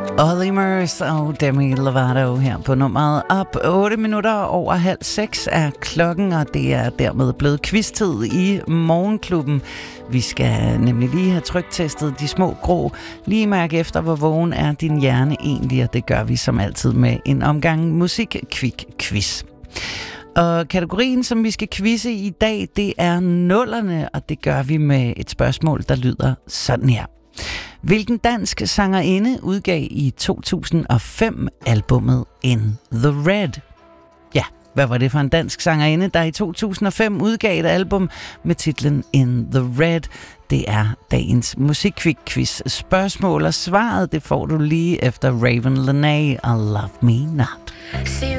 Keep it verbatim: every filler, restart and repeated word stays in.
Olly Murs og Demi Lovato her på nummeret op. otte minutter over halv seks er klokken, og det er dermed blevet quiz-tid i Morgenklubben. Vi skal nemlig lige have tryktestet de små grå. Lige mærke efter, hvor vågen er din hjerne egentlig, og det gør vi som altid med en omgang musik-kvik-quiz. Og kategorien, som vi skal quizze i dag, det er nullerne, og det gør vi med et spørgsmål, der lyder sådan her. Hvilken dansk sangerinde udgav i to tusind og fem albummet In The Red? Ja, hvad var det for en dansk sangerinde, der i to tusind og fem udgav et album med titlen In The Red? Det er dagens musikquiz spørgsmål, og svaret det får du lige efter Raven Lenae og Love Me Not.